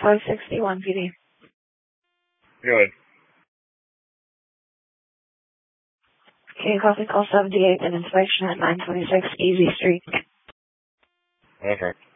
561 PD. Good. Okay, copy call 78 and inspection at 926 Easy Street. Okay.